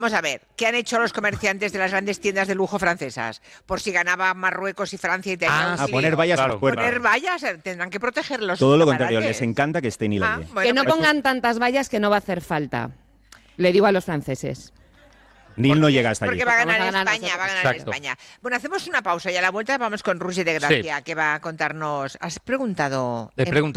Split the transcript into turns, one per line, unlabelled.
Vamos a ver, ¿qué han hecho los comerciantes de las grandes tiendas de lujo francesas? Por si ganaba Marruecos y Francia y tenían
A poner vallas a las puertas.
Poner vallas, tendrán que protegerlos.
Todo lo contrario, les encanta que esté Nil allí.
Que no pongan tantas vallas que no va a hacer falta. Le digo a los franceses.
Nil no llega hasta allí.
Porque va a ganar
Vamos a ganar
España, va a ganar
Exacto.
España. Bueno, hacemos una pausa y a la vuelta vamos con Roger de Gracia, que va a contarnos... ¿Has preguntado?
He preguntado